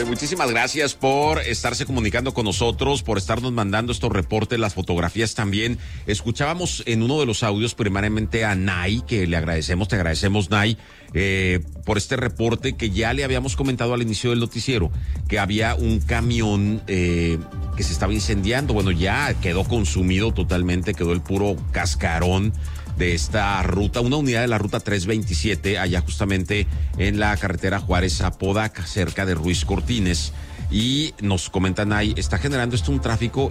muchísimas gracias por estarse comunicando con nosotros, por estarnos mandando estos reportes, las fotografías también. Escuchábamos en uno de los audios primariamente a Nay, que te agradecemos Nay, por este reporte que ya le habíamos comentado al inicio del noticiero, que había un camión que se estaba incendiando. Bueno, ya quedó consumido totalmente, quedó el puro cascarón de esta ruta, una unidad de la ruta 327, allá justamente en la carretera Juárez-Apodaca, cerca de Ruiz Cortines. Y nos comentan ahí, está generando esto un tráfico